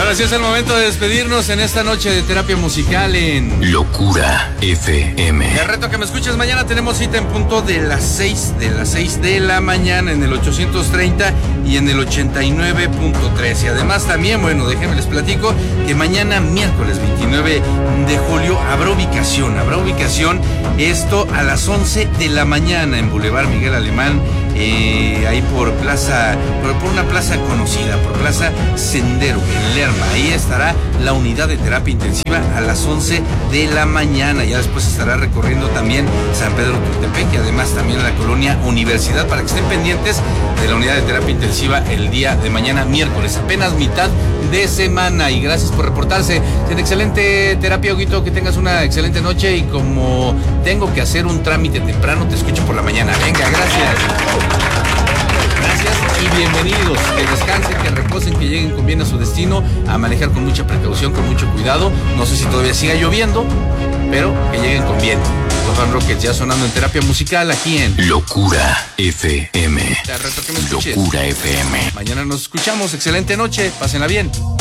ahora sí es el momento de despedirnos en esta noche de terapia musical en Locura FM. Te reto que me escuches mañana. Tenemos cita en punto de las 6 de la mañana en el 830 y en el 89.3. Y además también, bueno, déjenme les platico que mañana miércoles 29 de julio habrá ubicación. Esto a las 11 de la mañana en Boulevard Miguel Alemán. Ahí por una plaza conocida, por Plaza Sendero, en Lerma. Ahí estará la unidad de terapia intensiva a las 11 de la mañana. Ya después estará recorriendo también San Pedro Tultepec y además también la colonia Universidad, para que estén pendientes de la unidad de terapia intensiva el día de mañana, miércoles, apenas mitad de semana. Y gracias por reportarse. En excelente terapia, Huguito, que tengas una excelente noche. Y como tengo que hacer un trámite temprano, te escucho por la mañana. Venga, gracias. Gracias y bienvenidos. Que descansen, que reposen, que lleguen con bien a su destino, a manejar con mucha precaución, con mucho cuidado. No sé si todavía siga lloviendo, pero que lleguen con bien. Los Van Rockets ya sonando en terapia musical aquí en Locura FM. Te reto que me escuches. Locura FM. Mañana nos escuchamos. Excelente noche. Pásenla bien.